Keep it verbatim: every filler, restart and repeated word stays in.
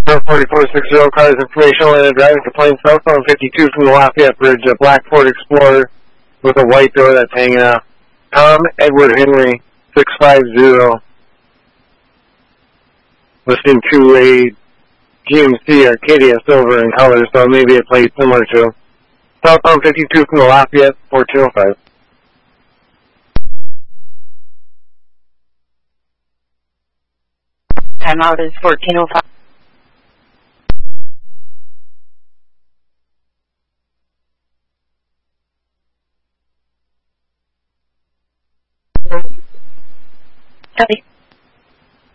forty-four sixty, cars information landed driving to plane southbound fifty-two from the Lafayette Bridge, a black Ford Explorer with a white door that's hanging out. Tom Edward Henry, six five zero. Listening to a G M C Arcadia Silver in color, so maybe a plate similar to. Southbound fifty-two from the Lafayette, fourteen oh five. Timeout is fourteen oh five. Copy.